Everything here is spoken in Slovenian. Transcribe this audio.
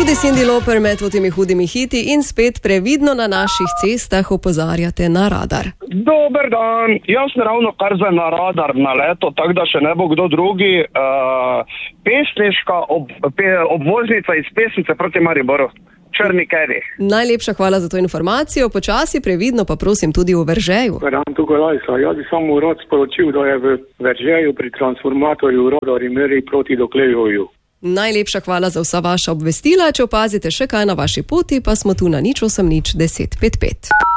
Tudi Cindy Lauper med temi hudimi hiti in spet previdno na naših cestah opozarjate na radar. Dober dan, jaz sem ravno kar za na radar na leto, tako da še ne bo kdo drugi. Pesniška obvoznica iz Pesnice proti Mariboru. Črni Kedi. Najlepša hvala za to informacijo. Počasi, previdno pa prosim tudi v Veržeju. Jaz bi samo rad sporočil, da je v Veržeju pri transformatorju radar meri proti Doklejoju. Najlepša hvala za vsa vaša obvestila. Če opazite še kaj na vaši poti, pa smo tu na 0800 10 55.